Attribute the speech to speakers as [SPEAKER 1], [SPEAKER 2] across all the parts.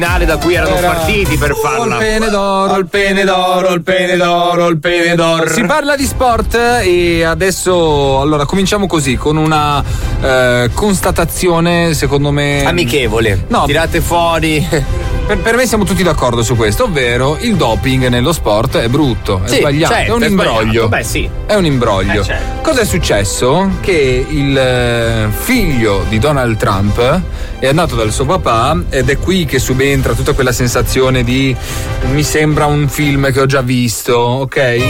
[SPEAKER 1] da cui erano partiti per farla.
[SPEAKER 2] Il pene d'oro, il pene d'oro, il pene d'oro, il pene d'oro. Si parla di sport e adesso allora cominciamo così con una constatazione secondo me
[SPEAKER 1] amichevole.
[SPEAKER 2] No,
[SPEAKER 1] tirate fuori.
[SPEAKER 2] Per me siamo tutti d'accordo su questo, ovvero il doping nello sport è brutto, è sbagliato,
[SPEAKER 1] certo,
[SPEAKER 2] è un imbroglio.
[SPEAKER 1] Beh, sì.
[SPEAKER 2] È un imbroglio.
[SPEAKER 1] Certo.
[SPEAKER 2] Cosa è successo? Che il figlio di Donald Trump è andato dal suo papà ed è qui che subentra tutta quella sensazione di mi sembra un film che ho già visto, ok?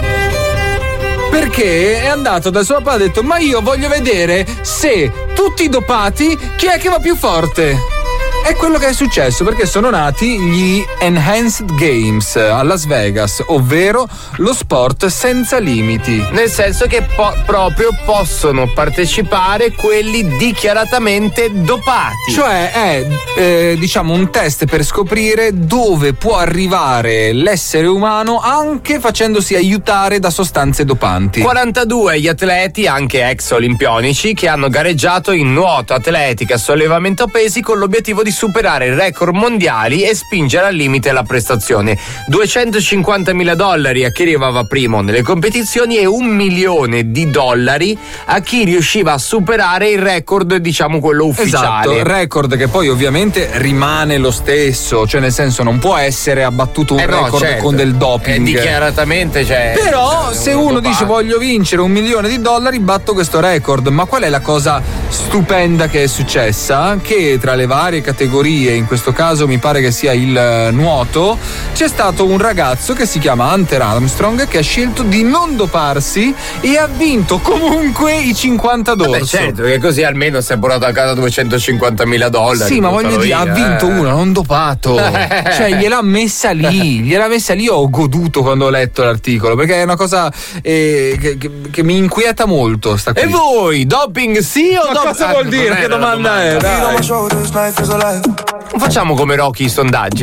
[SPEAKER 2] Perché è andato dal suo papà e ha detto ma io voglio vedere se tutti dopati chi è che va più forte. È quello che è successo perché sono nati gli Enhanced Games a Las Vegas, ovvero lo sport senza limiti.
[SPEAKER 1] Nel senso che proprio possono partecipare quelli dichiaratamente dopati.
[SPEAKER 2] Cioè è diciamo un test per scoprire dove può arrivare l'essere umano anche facendosi aiutare da sostanze dopanti.
[SPEAKER 1] 42 gli atleti, anche ex olimpionici, che hanno gareggiato in nuoto, atletica, sollevamento pesi con l'obiettivo di superare i record mondiali e spingere al limite la prestazione. $250.000 a chi arrivava primo nelle competizioni e $1 milione a chi riusciva a superare il record, diciamo quello ufficiale.
[SPEAKER 2] Esatto, record che poi ovviamente rimane lo stesso, cioè nel senso non può essere abbattuto un record
[SPEAKER 1] certo,
[SPEAKER 2] con del doping.
[SPEAKER 1] Dichiaratamente
[SPEAKER 2] però se uno dice voglio vincere $1 milione, batto questo record. Ma qual è la cosa stupenda che è successa? Che tra le varie categorie, in questo caso mi pare che sia il nuoto, c'è stato un ragazzo che si chiama Hunter Armstrong che ha scelto di non doparsi e ha vinto comunque i $50.
[SPEAKER 1] Beh, certo, che così almeno si è portato a casa $250.000.
[SPEAKER 2] Sì, ma voglio dire, ha vinto uno non dopato. Cioè gliel'ha messa lì, ho goduto quando ho letto l'articolo, perché è una cosa che mi inquieta molto sta qui.
[SPEAKER 1] E voi, doping sì o
[SPEAKER 2] ma cosa vuol dire? Che domanda è?
[SPEAKER 1] Non facciamo come Rocky i sondaggi.